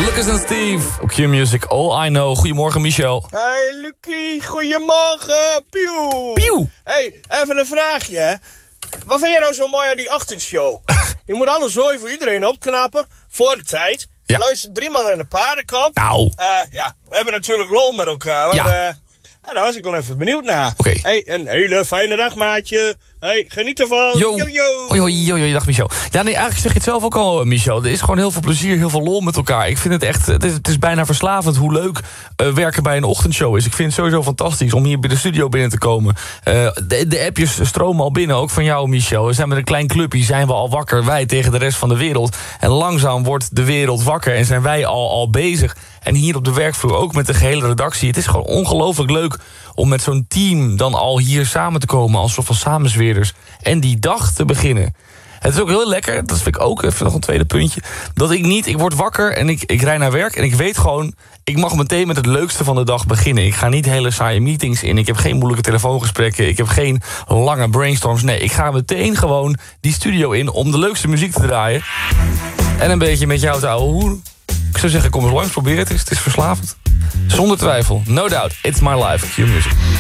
Lucas en Steve op Q-Music, All I Know. Goedemorgen, Michel. Hey, Lucie, goedemorgen. Pieuw. Pieuw. Hey, even een vraagje, hè. Wat vind jij nou zo mooi aan die ochtendshow? Je moet alles zooi voor iedereen opknappen, voor de tijd. Ja. Luister 3 man in de paardenkop. Nou. Ja, we hebben natuurlijk lol met elkaar. Want, Ja. daar was ik wel even benieuwd naar. Oké. Hey, een hele fijne dag, maatje. Hey, geniet ervan. Yo. Yo. Hoi, dag Michel. Ja, nee, eigenlijk zeg je het zelf ook al, Michel. Er is gewoon heel veel plezier, heel veel lol met elkaar. Ik vind het echt, het is bijna verslavend hoe leuk werken bij een ochtendshow is. Ik vind het sowieso fantastisch om hier bij de studio binnen te komen. De appjes stromen al binnen, ook van jou, Michel. We zijn met een klein clubje, zijn we al wakker. Wij tegen de rest van de wereld. En langzaam wordt de wereld wakker en zijn wij al bezig. En hier op de werkvloer ook met de gehele redactie. Het is gewoon ongelooflijk leuk om met zo'n team dan al hier samen te komen als soort van samenzweerders en die dag te beginnen. Het is ook heel lekker, dat vind ik ook, even nog een tweede puntje, dat ik word wakker en ik rij naar werk en ik weet gewoon, ik mag meteen met het leukste van de dag beginnen. Ik ga niet hele saaie meetings in, ik heb geen moeilijke telefoongesprekken, ik heb geen lange brainstorms. Nee, ik ga meteen gewoon die studio in om de leukste muziek te draaien en een beetje met jou te ouwe hoeren. Ik zou zeggen, kom eens langs, probeer het eens, het is verslavend. Zonder twijfel, no doubt, it's my life, Q-Music.